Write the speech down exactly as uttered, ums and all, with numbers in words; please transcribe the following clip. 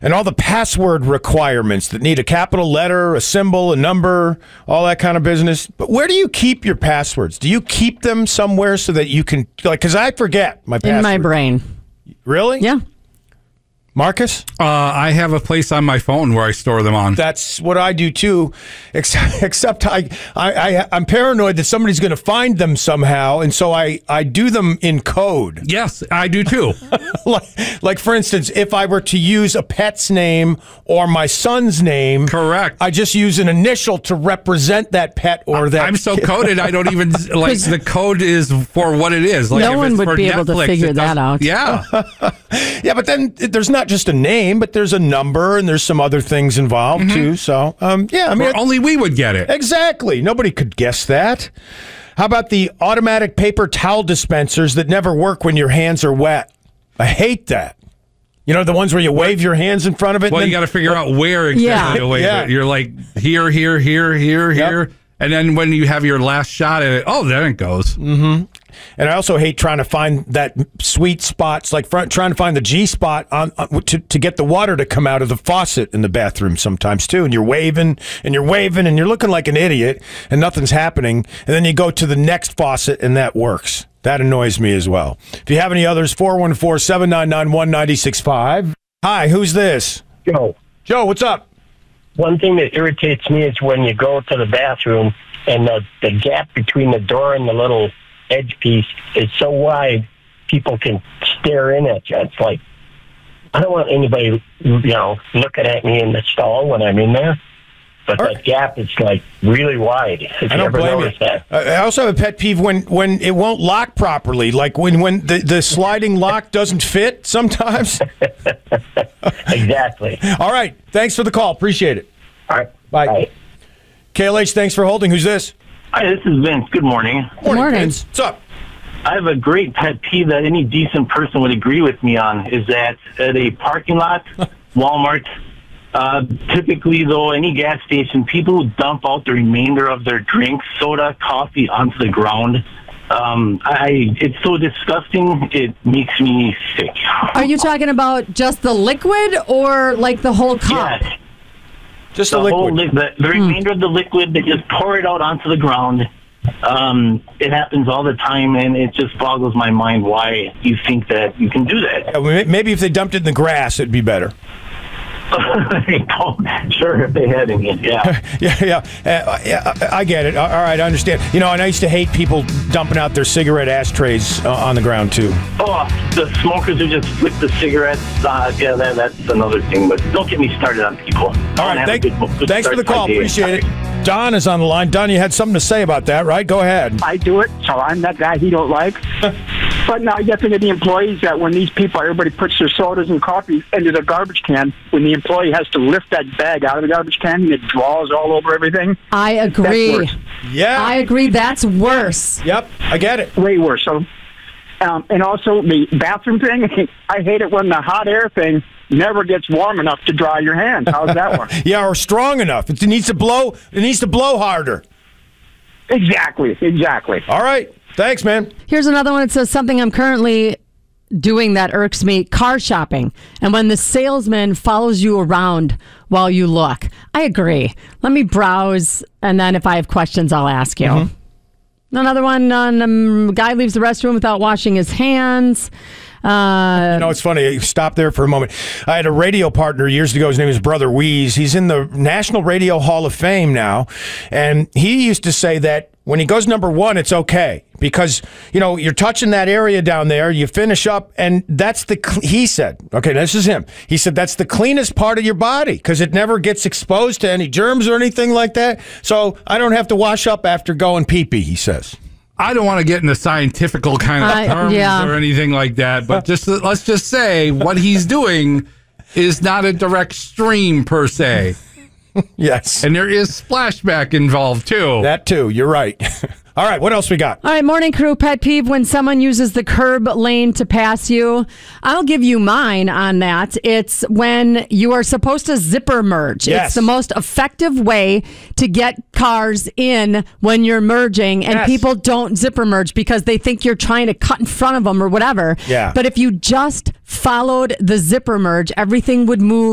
And all the password requirements that need a capital letter, a symbol, a number, all that kind of business. But where do you keep your passwords? Do you keep them somewhere so that you can, like, because I forget my password. In my brain. Really? Yeah. Marcus? Uh, I have a place on my phone where I store them on. That's what I do too, except, except I, I, I, I'm paranoid that somebody's going to find them somehow, and so I, I do them in code. Yes, I do too. like, like, for instance, if I were to use a pet's name or my son's name, correct, I just use an initial to represent that pet or that. I'm so coded, I don't even, like, the code is for what it is. Like, no if one it's would for be able Netflix, to figure it that out. Yeah. Yeah, but then there's not just a name, but there's a number and there's some other things involved mm-hmm. too. So, um, yeah, I mean, well, only we would get it. Exactly. Nobody could guess that. How about the automatic paper towel dispensers that never work when your hands are wet? I hate that. You know, the ones where you wave your hands in front of it? Well, and you then, got to figure out where exactly Yeah. to wave Yeah. it. You're like, here, here, here, here, Yep. here. And then when you have your last shot at it, oh, there it goes. Mm-hmm. And I also hate trying to find that sweet spots, like front, trying to find the G spot on, on to, to get the water to come out of the faucet in the bathroom sometimes too. And you're waving and you're waving and you're looking like an idiot and nothing's happening. And then you go to the next faucet and that works. That annoys me as well. If you have any others, four one four, seven nine nine, one nine six five. Hi, who's this? Joe. Joe, what's up? One thing that irritates me is when you go to the bathroom and the, the gap between the door and the little edge piece is so wide, people can stare in at you. It's like, I don't want anybody, you know, looking at me in the stall when I'm in there. But All that right. gap is like really wide. If I you don't ever blame notice you. that. I also have a pet peeve when, when it won't lock properly, like when, when the, the sliding lock doesn't fit sometimes. Exactly. All right. Thanks for the call. Appreciate it. All right. Bye. Bye. K L H, thanks for holding. Who's this? Hi, this is Vince. Good morning. Good morning. Vince. What's up? I have a great pet peeve that any decent person would agree with me on, is that at a parking lot, Walmart, uh, typically, though, any gas station, people who dump out the remainder of their drinks, soda, coffee, onto the ground. Um, I, it's so disgusting, it makes me sick. Are you talking about just the liquid or like the whole cup? Yes. Just The the whole liquid. li- the, the remainder of the liquid, they just pour it out onto the ground. Um, it happens all the time, and it just boggles my mind why you think that you can do that. Uh, may- Maybe if they dumped it in the grass, it'd be better. Sure, if they had any, yeah. Yeah, yeah. Uh, yeah, I I get it. All right, I understand. You know, and I used to hate people dumping out their cigarette ashtrays uh, on the ground, too. Oh, the smokers who just flick the cigarettes. Uh, yeah, that, that's another thing. But don't get me started on people. All right, thank, thanks for the call. Appreciate it. Don is on the line. Don, you had something to say about that, right? Go ahead. I do it, so I'm that guy he don't like. But now you got to think of the employees that when these people, everybody puts their sodas and coffee into the garbage can, when the employee has to lift that bag out of the garbage can and it draws all over everything. I agree. That's worse. Yeah. I agree. That's worse. Yep, I get it. Way worse. So, um, and also the bathroom thing, I hate it when the hot air thing never gets warm enough to dry your hands. How's that work? Yeah, or strong enough. It needs to blow. It needs to blow harder. Exactly, exactly. All right. Thanks, man. Here's another one. It says something I'm currently doing that irks me: car shopping. And when the salesman follows you around while you look. I agree. Let me browse, and then if I have questions, I'll ask you. Mm-hmm. Another one on um, guy leaves the restroom without washing his hands. Uh, You know, it's funny. Stop there for a moment. I had a radio partner years ago. His name is Brother Weeze. He's in the National Radio Hall of Fame now. And he used to say that when he goes number one, it's okay. Because, you know, you're touching that area down there, you finish up, and that's the, cl- he said, okay, this is him. He said that's the cleanest part of your body because it never gets exposed to any germs or anything like that. So I don't have to wash up after going pee-pee, he says. I don't want to get into scientifical kind of I- terms yeah. or anything like that, but just let's just say what he's doing is not a direct stream per se. Yes. And there is splashback involved too. That too. You're right. All right. What else we got? All right, morning crew pet peeve when someone uses the curb lane to pass you. I'll give you mine on that. It's when you are supposed to zipper merge. Yes. It's the most effective way to get cars in when you're merging, and Yes. people don't zipper merge because they think you're trying to cut in front of them or whatever. Yeah. But if you just followed the zipper merge, everything would move